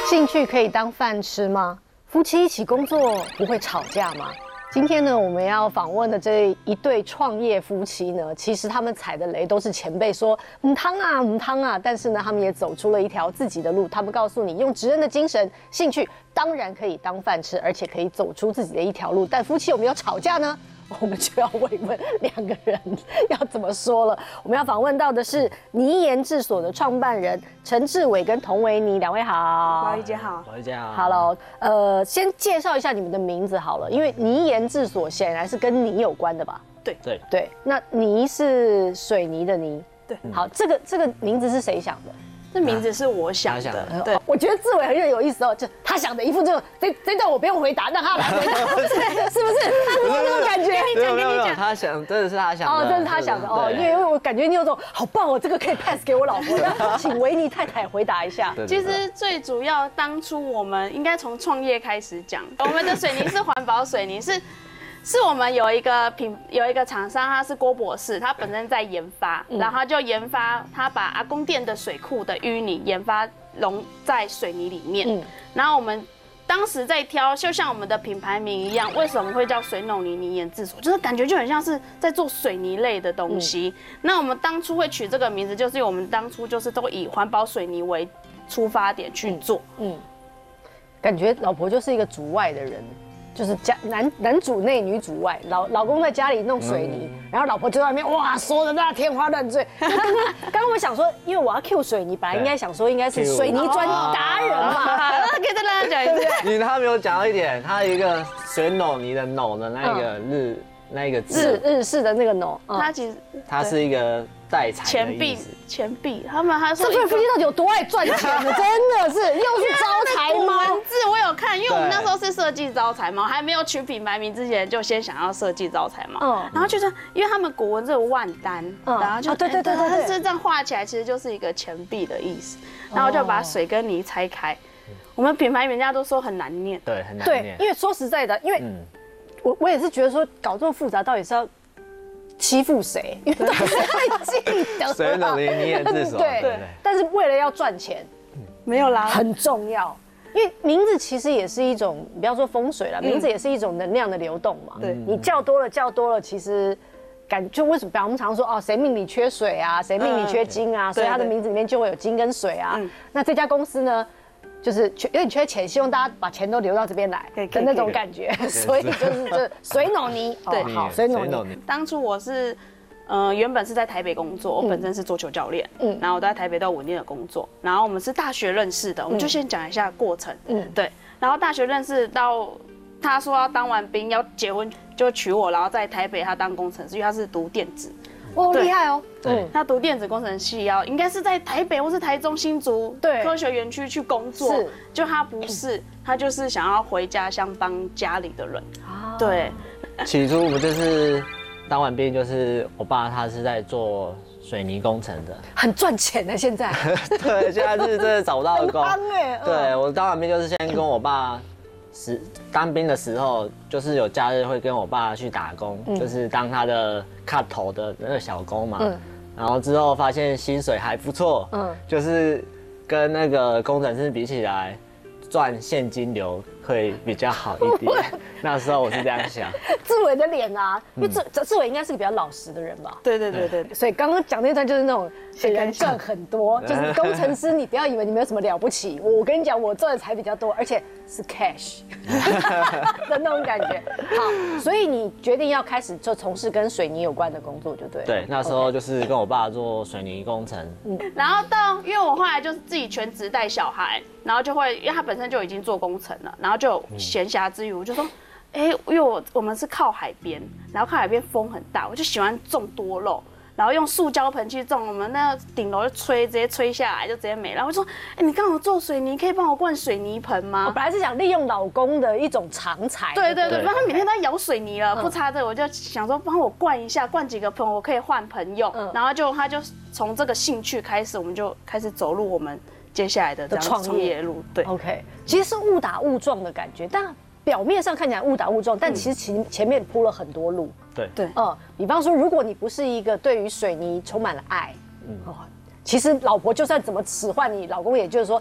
兴趣可以当饭吃吗？夫妻一起工作不会吵架吗？今天呢，我们要访问的这一对创业夫妻呢，其实他们踩的雷都是前辈说母汤啊母汤啊，但是呢，他们也走出了一条自己的路。他们告诉你，用职人的精神、兴趣当然可以当饭吃，而且可以走出自己的一条路。但夫妻有没有吵架呢？我们就要问一问两个人要怎么说了。我们要访问到的是泥岩制所的创办人陈志伟跟童维尼，两位好。 宝仪姐好。 宝仪姐好。 Hello，先介绍一下你们的名字好了，因为泥岩制所显然是跟泥有关的吧？ 对。 那泥是水泥的泥。 对。 好，这个名字是谁想的？ 这名字是我想的，对， 我觉得志伟很有意思哦，就他想的一副就这段我不用回答，让他来回答，是不是？他是那种感觉。 跟你讲，他想，真的是他想的。 哦，这是他想的哦，因为我感觉你有种好棒哦，这个可以 pass 给我老婆。那请维尼太太回答一下。 其实最主要，当初我们应该从创业开始讲，我们的水泥是环保水泥，是我们有一个厂商，他是郭博士，他本身在研发，然后他就研发，他把阿公店的水库的淤泥研发溶在水泥里面，然后我们当时在挑，就像我们的品牌名一样，为什么会叫水农泥岩制所？就是感觉就很像是在做水泥类的东西。那我们当初会取这个名字，就是因为我们当初就是都以环保水泥为出发点去做。 感觉老婆就是一个主外的人。就是男主内女主外，老公在家里弄水泥，然后老婆就在外面哇说的那天花乱坠。刚刚我想说，因为我要 Q 水泥，本来应该想说应该是水泥专达人嘛， 那可以再让他讲一次。 他没有讲到一点，他一个水弄泥的弄的那一个字， 日式的那个弄， 他其实它是一个代财的意思。 钱币，他说这对夫妻到底有多爱赚钱呢？真的是又是招财猫。 文字我有看，因为我们那时候是设计招财猫，还没有取品牌名之前就先想要设计招财猫。然后就是因为他们古文字有万单，然后就对，它是这样画起来，其实就是一个钱币的意思。然后就把水跟泥拆开。我们品牌人家都说很难念， 对，很难念。 对，因为说实在的，因为我也是觉得说搞这么复杂，到底是要欺负谁？因为都是会记得。 水农泥岩制所。 对。但是为了要赚钱， 没有啦， 很重要。因为名字其实也是一种，不要说风水了，名字也是一种能量的流动嘛。 对。 你叫多了，其实就为什么？比方我们常说哦，谁命里缺水啊，谁命里缺金啊，所以他的名字里面就会有金跟水啊。那这家公司呢？就是有点缺钱，希望大家把钱都留到这边来的那种感觉，所以就是这水农泥，对，好，水农泥。 当初我是，原本是在台北工作，我本身是桌球教练，然后我在台北都有稳定的工作，然后我们是大学认识的，我们就先讲一下过程，对，然后大学认识到他说要当完兵要结婚就娶我，然后在台北他当工程师，因为他是读电子。 哦，厉害哦！ 他读电子工程系，应该是在台北或是台中新竹科学园区去工作。是，就他不是，他就是想要回家乡帮家里的人。对。 起初我就是当完兵，就是我爸他是在做水泥工程的， 很赚钱的现在。 对，现在是真的找不到工。对，我当完兵就是先跟我爸。当兵的时候，就是有假日会跟我爸去打工，就是当他的 cut 头的那个小工嘛。然后之后发现薪水还不错，就是跟那个工程师比起来，赚现金流会比较好一点。那时候我是这样想。 志伟的脸啊，因为志伟应该是个比较老实的人吧？ 对。 所以刚刚讲那段就是那种人赚很多，就是工程师，你不要以为你没有什么了不起。我跟你讲，我赚的才比较多，而且是 cash 的那种感觉。好，所以你决定要开始就从事跟水泥有关的工作，就对。 对，那时候就是跟我爸做水泥工程。 然后因为我后来就是自己全职带小孩，然后就会因为他本身就已经做工程了，然后就闲暇之余我就说。因为我们是靠海边，然后靠海边风很大，我就喜欢种多肉，然后用塑胶盆去种，我们那顶楼就直接吹下来就直接没了。我说，你刚好做水泥，可以帮我灌水泥盆吗？ 我本来是想利用老公的一种长才。 对，不然他每天都在摇水泥了，不插这我就想说帮我灌一下，灌几个盆我可以换盆用。然后他就从这个兴趣开始，我们就开始走入我们接下来的这样创业路。对 ，OK， 其实是误打误撞的感觉，但。表面上看起来误打误撞，但其实前面铺了很多路。 对， 比方说，如果你不是一个对于水泥充满了爱，其实老婆就算怎么使唤你，老公也就是说，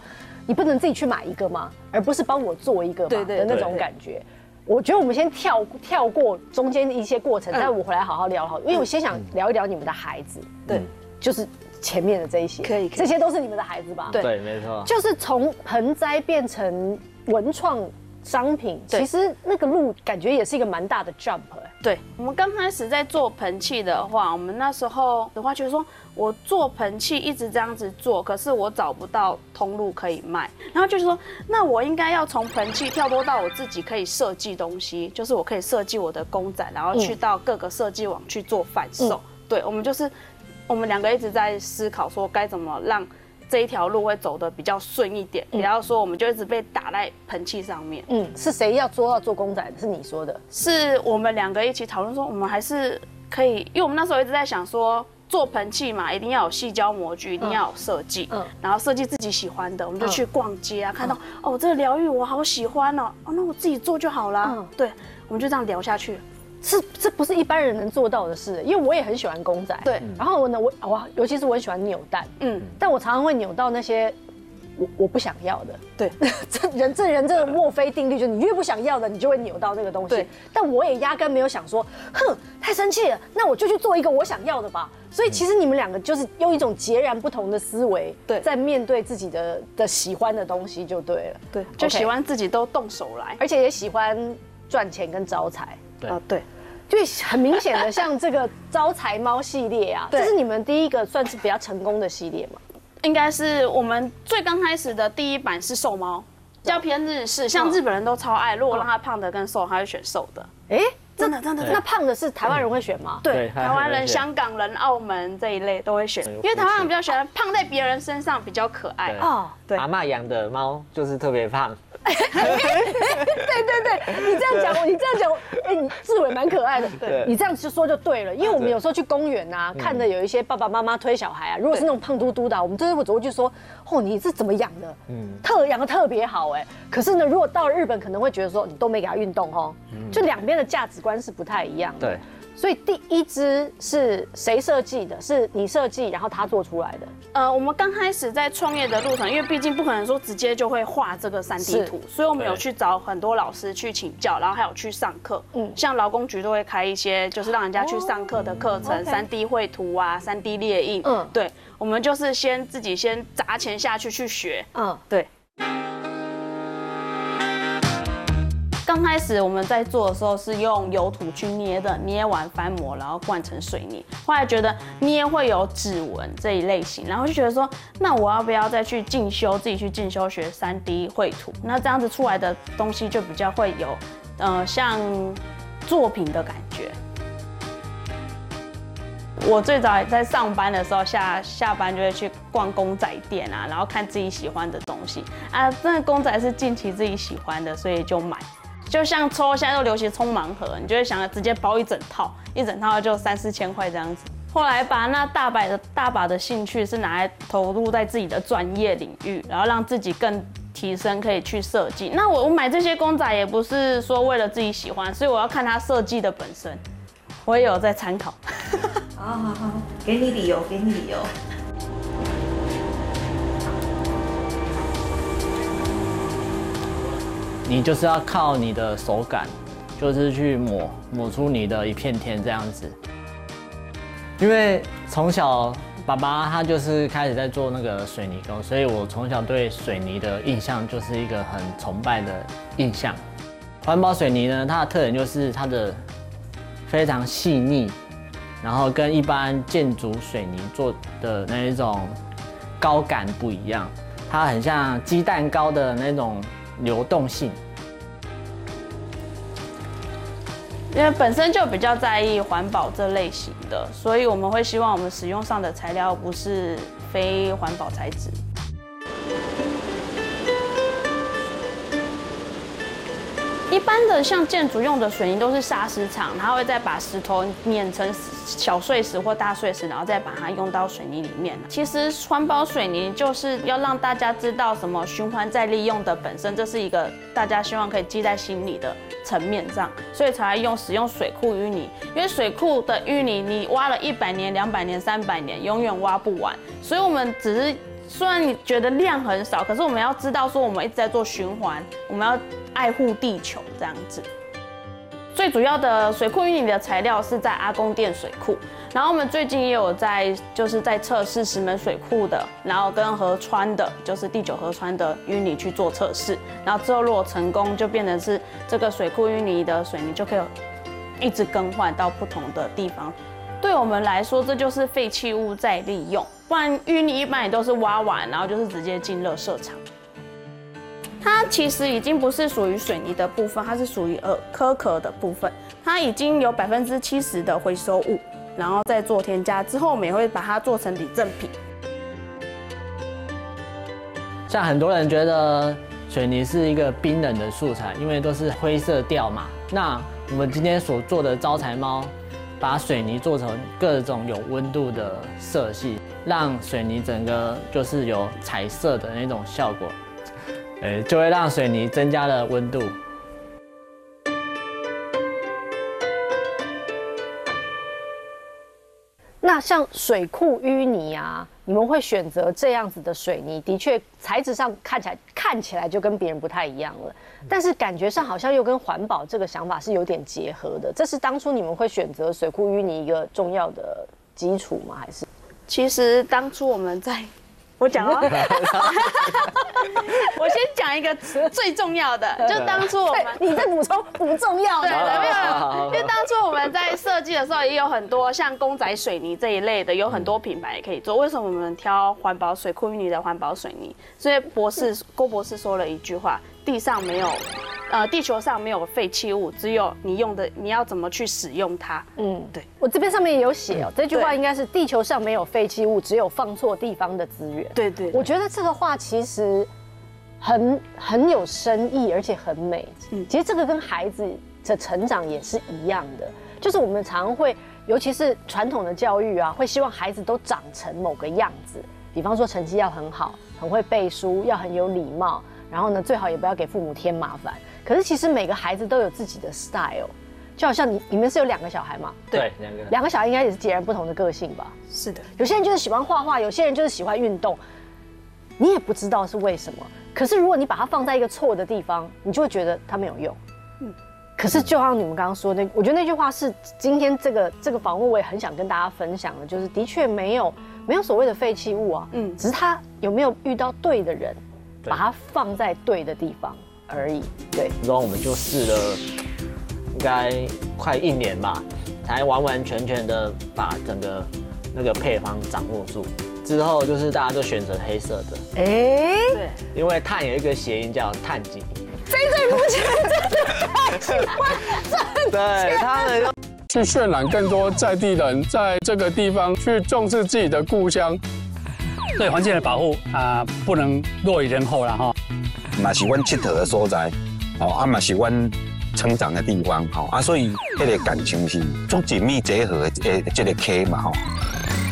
你不能自己去买一个吗？而不是帮我做一个嘛对的那种感觉。我觉得我们先跳过中间的一些过程，再我回来好好聊好，因为我先想聊一聊你们的孩子， 对， 就是前面的这一些， 可以这些都是你们的孩子吧？ 对，没错， 就是从盆栽变成文创商品，其实那个路感觉也是一个蛮大的 jump。 对，我们刚开始在做盆器的话，我们那时候的话觉得说，我做盆器一直这样子做，可是我找不到通路可以卖，然后就是说，那我应该要从盆器跳脱到我自己可以设计东西，就是我可以设计我的公仔，然后去到各个设计网去做贩售。对，我们两个一直在思考说该怎么让这一条路会走得比较顺一点，比方说我们就一直被打在盆器上面。 是谁要做公仔的？是你说的？ 是我们两个一起讨论说，我们还是可以，因为我们那时候一直在想说，做盆器嘛，一定要有矽胶模具，一定要有设计，然后设计自己喜欢的，我们就去逛街啊，看到这个疗愈我好喜欢哦，那我自己做就好啦。对，我们就这样聊下去。 这不是一般人能做到的事，因为我也很喜欢公仔。 对， 然后呢，我尤其是我很喜欢扭蛋，但我常常会扭到那些我不想要的。 对， 这人这个墨菲定律，就是你越不想要的，你就会扭到那个东西。 对， 但我也压根没有想说，太生气了，那我就去做一个我想要的吧。所以其实你们两个就是用一种截然不同的思维， 对， 在面对自己的喜欢的东西就对了。 对，就喜欢自己都动手来， 而且也喜欢赚钱跟招财。 对， 就很明显的，像这个招财猫系列啊，这是你们第一个算是比较成功的系列吗？ 应该是我们最刚开始的第一版是瘦猫，比较偏日式，像日本人都超爱。如果让他胖的跟瘦，他会选瘦的。真的，那胖的是台湾人会选吗？ 对，台湾人、香港人、澳门这一类都会选，因为台湾人比较喜欢胖在别人身上比较可爱。 对，阿嬷养的猫就是特别胖。 对，你这样讲，你志伟蛮可爱的。对，你这样子说就对了，因为我们有时候去公园啊，看的有一些爸爸妈妈推小孩啊，如果是那种胖嘟嘟的，我们这我会就说，你是怎么养的？养的特别好哎。可是呢，如果到了日本，可能会觉得说你都没给他运动哦，就两边的价值观是不太一样的。 对。 所以第一支是谁设计的？是你设计，然后他做出来的。 我们刚开始在创业的路上，因为毕竟不可能说直接就会画这个3D 图，所以我们有去找很多老师去请教，然后还有去上课。像劳工局都会开一些就是让人家去上课的课程，3D 绘图啊，3D 列印。对，我们就是自己先砸钱下去学。对。刚开始我们在做的时候是用油土去捏的，捏完翻模，然后灌成水泥。后来觉得捏会有指纹这一类型，然后就觉得说，那我要不要再去进修，自己去进修学3D 绘图？那这样子出来的东西就比较会有，像作品的感觉。我最早在上班的时候，下班就会去逛公仔店啊，然后看自己喜欢的东西啊。这个公仔是近期自己喜欢的，所以就买。就像现在都流行充盲盒，你就会想要直接包一整套就3-4千块这样子。后来把那大把的兴趣是拿来投入在自己的专业领域，然后让自己更提升，可以去设计。那我买这些公仔也不是说为了自己喜欢，所以我要看它设计的本身，我也有在参考。 好，给你理由。 你就是要靠你的手感，就是去抹出你的一片天这样子。因为从小爸爸他就是开始在做那个水泥工，所以我从小对水泥的印象就是一个很崇拜的印象。环保水泥呢，它的特点就是它的非常细腻，然后跟一般建筑水泥做的那一种高感不一样，它很像鸡蛋糕的那种流动性。 因为本身就比较在意环保这类型的，所以我们会希望我们使用上的材料不是非环保材质。一般的像建筑用的水泥都是砂石场，它会再把石头碾成小碎石或大碎石，然后再把它用到水泥里面。其实环保水泥就是要让大家知道什么循环再利用的本身，这是一个大家希望可以记在心里的层面上，所以才使用水库淤泥。因为水库的淤泥，你挖了100年、200年、300年，永远挖不完，所以我们只是虽然你觉得量很少，可是我们要知道说我们一直在做循环，我们要爱护地球这样子。最主要的水库淤泥的材料是在阿公店水库，然后我们最近也有在测试石门水库的，然后跟河川的，就是第9河川的淤泥去做测试，然后之后如果成功，就变成是这个水库淤泥的水泥就可以一直更换到不同的地方。对我们来说，这就是废弃物再利用，不然淤泥一般也都是挖完，然后就是直接进垃圾场。它其实已经不是属于水泥的部分，它是属于壳壳的部分，它已经有70%的回收物，然后再做添加之后，我们也会把它做成礼赠品。 像很多人觉得水泥是一个冰冷的素材，因为都是灰色调嘛。那我们今天所做的招财猫，把水泥做成各种有温度的色系，让水泥整个就是有彩色的那种效果。就会让水泥增加了温度。 那像水库淤泥啊，你们会选择这样子的水泥，的确材质上看起来就跟别人不太一样了，但是感觉上好像又跟环保这个想法是有点结合的。这是当初你们会选择水库淤泥一个重要的基础吗？还是？ 其实当初我们在。我讲了，我先讲一个最重要的，就当初我们你在补充不重要的， 对，没有，因为当初我们在设计的时候也有很多像公仔水泥这一类的，有很多品牌也可以做。为什么我们挑环保水库淤泥的环保水泥？所以郭博士说了一句话：地球上没有废弃物，只有你要怎么去使用它。对， 我这边上面也有写哦，这句话应该是地球上没有废弃物，只有放错地方的资源。 对， 我觉得这个话其实很有深意，而且很美。其实这个跟孩子的成长也是一样的，就是我们常会，尤其是传统的教育啊，会希望孩子都长成某个样子，比方说成绩要很好，很会背书，要很有礼貌，然后呢，最好也不要给父母添麻烦。可是其实每个孩子都有自己的 style， 就好像你们是有2个小孩嘛？ 对，2 个小孩应该也是截然不同的个性吧？ 是的， 有些人就是喜欢画画，有些人就是喜欢运动，你也不知道是为什么。可是如果你把它放在一个错的地方，你就会觉得它没有用。可是就像你们刚刚说的，我觉得那句话是今天这个访问我也很想跟大家分享的，就是的确没有所谓的废弃物啊，只是他有没有遇到对的人，把它放在对的地方而已。对， 然后我们就试了，应该快1年吧，才完完全全的把整个那个配方掌握住。之后就是大家都选择黑色的， 对， 因为碳有一个谐音叫碳基。 最目前真的太喜欢， 对他们去渲染更多在地人在这个地方去重视自己的故乡。 对环境的保护不能落于人后了哈。 嘛是阮佚佗的所在，嘛是阮成长的地方，所以迄个感情是足紧密结合的这个溪嘛